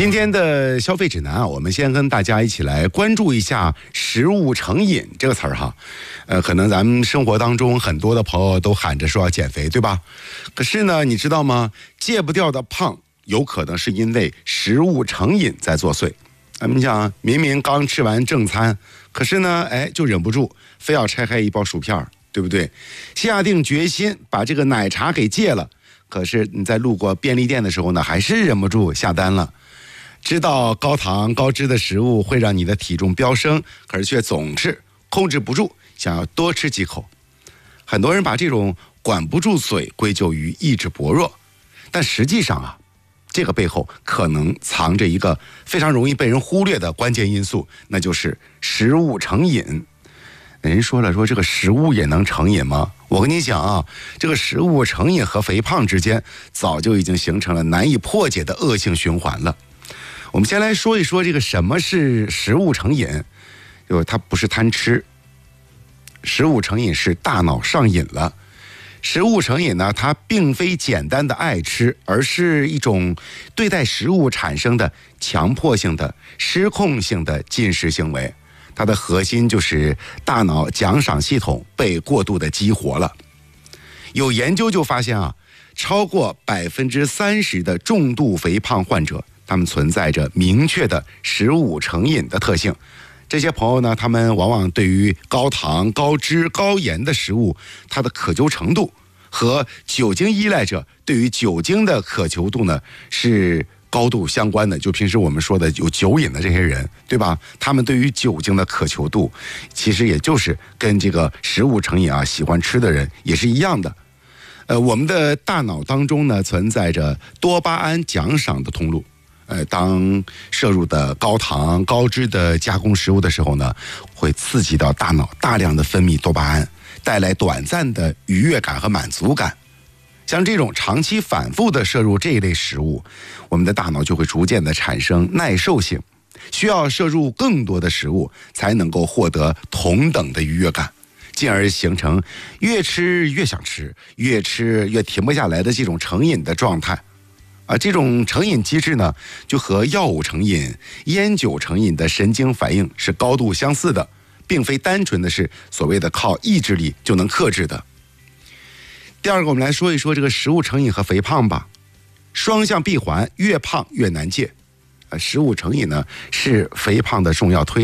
今天的消费指南啊，我们先跟大家一起来关注一下食物成瘾这个词儿哈。可能咱们生活当中很多的朋友都喊着说要减肥，对吧？可是呢，你知道吗？戒不掉的胖，有可能是因为食物成瘾在作祟。你想，明明刚吃完正餐，可是呢，就忍不住非要拆开一包薯片，对不对？下定决心把这个奶茶给戒了，可是你在路过便利店的时候呢，还是忍不住下单了。知道高糖高脂的食物会让你的体重飙升，可是却总是控制不住，想要多吃几口。很多人把这种管不住嘴归咎于意志薄弱，但实际上啊，这个背后可能藏着一个非常容易被人忽略的关键因素，那就是食物成瘾。人说了，说这个食物也能成瘾吗？我跟你讲啊，这个食物成瘾和肥胖之间早就已经形成了难以破解的恶性循环了。我们先来说一说这个什么是食物成瘾，就是它不是贪吃，食物成瘾是大脑上瘾了。食物成瘾呢，它并非简单的爱吃，而是一种对待食物产生的强迫性的、失控性的进食行为。它的核心就是大脑奖赏系统被过度的激活了。有研究就发现啊，超过30%的重度肥胖患者，他们存在着明确的食物成瘾的特性。这些朋友呢，他们往往对于高糖、高脂、高盐的食物，它的渴求程度和酒精依赖者对于酒精的渴求度呢是高度相关的。就平时我们说的有酒瘾的这些人，对吧？他们对于酒精的渴求度，其实也就是跟这个食物成瘾啊，喜欢吃的人也是一样的。我们的大脑当中呢，存在着多巴胺奖赏的通路。当摄入的高糖高脂的加工食物的时候呢，会刺激到大脑大量的分泌多巴胺，带来短暂的愉悦感和满足感。像这种长期反复的摄入这一类食物，我们的大脑就会逐渐的产生耐受性，需要摄入更多的食物才能够获得同等的愉悦感，进而形成越吃越想吃，越吃越停不下来的这种成瘾的状态。这种成瘾机制呢，就和药物成瘾、烟酒成瘾的神经反应是高度相似的，并非单纯的是所谓的靠意志力就能克制的。第二个，我们来说一说这个食物成瘾和肥胖吧。双向闭环，越胖越难戒。食物成瘾呢，是肥胖的重要推